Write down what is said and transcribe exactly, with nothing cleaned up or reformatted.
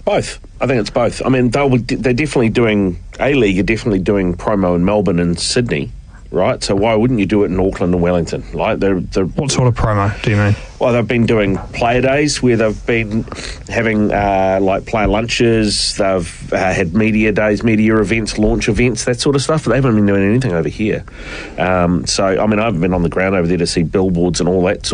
Both. I think it's both. I mean, they'll, they're definitely doing, A-League are definitely doing promo in Melbourne and Sydney, right? So why wouldn't you do it in Auckland and Wellington? Like they're, they're What sort of promo do you mean? Well, they've been doing player days where they've been having uh, like player lunches. They've uh, had media days, media events, launch events, that sort of stuff. But they haven't been doing anything over here. Um, so, I mean, I haven't been on the ground over there to see billboards and all that sort